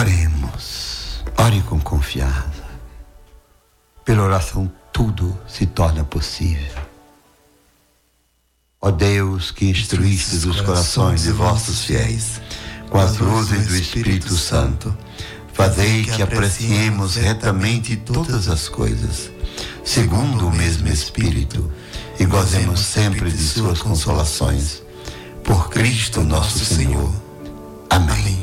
Oremos. Ore com confiança. Pela oração tudo se torna possível. Ó Deus, que instruístes os corações de vossos fiéis com as luzes do Espírito Santo, fazei que apreciemos retamente todas as coisas, segundo o mesmo Espírito, e gozemos sempre de suas consolações. Por Cristo nosso Senhor. Amém.